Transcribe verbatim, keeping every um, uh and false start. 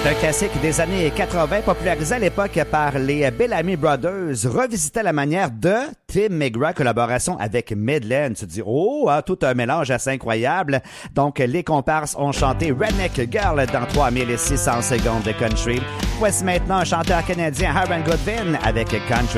Un classique des années quatre-vingts, popularisé à l'époque par les Bellamy Brothers, revisitait la manière de Tim McGraw, collaboration avec Midland. Tu te dis, oh, hein, tout un mélange assez incroyable. Donc, les comparses ont chanté Redneck Girl dans trois mille six cents secondes de country. Voici maintenant un chanteur canadien, Aaron Goodwin, avec Country